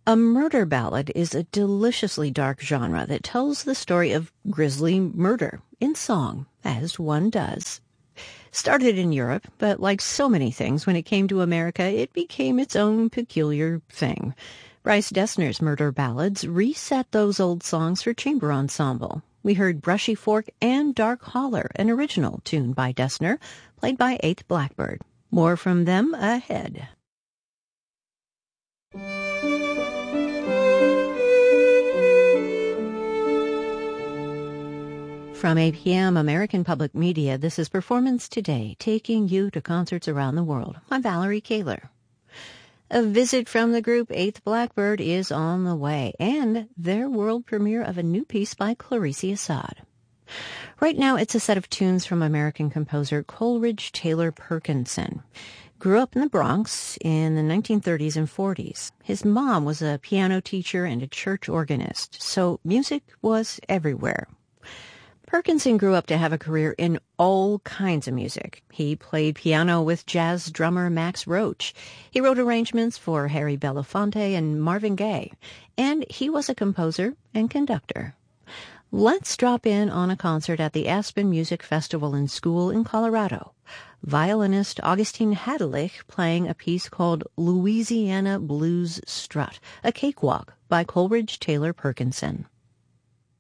A murder ballad is a deliciously dark genre that tells the story of grisly murder in song, as one does. Started in Europe, but like so many things, when it came to America, it became its own peculiar thing. Bryce Dessner's murder ballads reset those old songs for chamber ensemble. We heard Brushy Fork and Dark Holler, an original tune by Dessner, played by Eighth Blackbird. More from them ahead. From APM American Public Media, this is Performance Today, taking you to concerts around the world. I'm Valerie Kaler. A visit from the group Eighth Blackbird is on the way, and their world premiere of a new piece by Clarice Assad. Right now, it's a set of tunes from American composer Coleridge Taylor Perkinson. Grew up in the Bronx in the 1930s and 40s. His mom was a piano teacher and a church organist, so music was everywhere. Perkinson grew up to have a career in all kinds of music. He played piano with jazz drummer Max Roach. He wrote arrangements for Harry Belafonte and Marvin Gaye. And he was a composer and conductor. Let's drop in on a concert at the Aspen Music Festival and School in Colorado. Violinist Augustine Hadelich playing a piece called Louisiana Blues Strut, a cakewalk by Coleridge Taylor Perkinson.